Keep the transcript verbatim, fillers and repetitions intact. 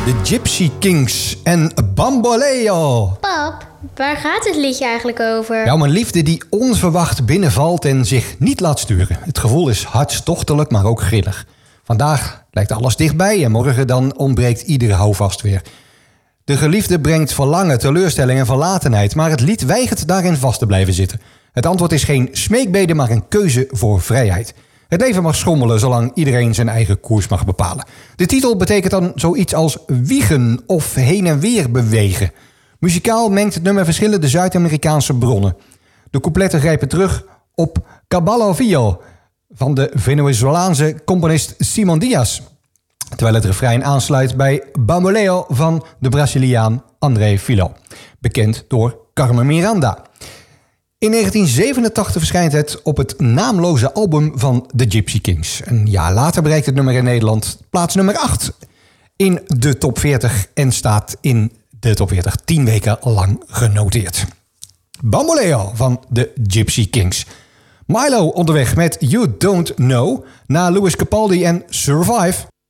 De Gypsy Kings en Bamboleo. Pap, waar gaat het liedje eigenlijk over? Ja, om een liefde die onverwacht binnenvalt en zich niet laat sturen. Het gevoel is hartstochtelijk, maar ook grillig. Vandaag lijkt alles dichtbij en morgen dan ontbreekt iedere houvast weer. De geliefde brengt verlangen, teleurstelling en verlatenheid, maar het lied weigert daarin vast te blijven zitten. Het antwoord is geen smeekbede, maar een keuze voor vrijheid. Het leven mag schommelen zolang iedereen zijn eigen koers mag bepalen. De titel betekent dan zoiets als wiegen of heen en weer bewegen. Muzikaal mengt het nummer verschillende Zuid-Amerikaanse bronnen. De coupletten grijpen terug op Caballo Vio van de Venezolaanse componist Simon Diaz, terwijl het refrein aansluit bij Bamboleo van de Braziliaan André Filo, bekend door Carmen Miranda. In negentien zevenentachtig verschijnt het op het naamloze album van de Gypsy Kings. Een jaar later bereikt het nummer in Nederland plaats nummer acht in de top veertig en staat in de top veertig tien weken lang genoteerd. Bamboleo van de Gypsy Kings. Milo onderweg met You Don't Know na Louis Capaldi en Survive.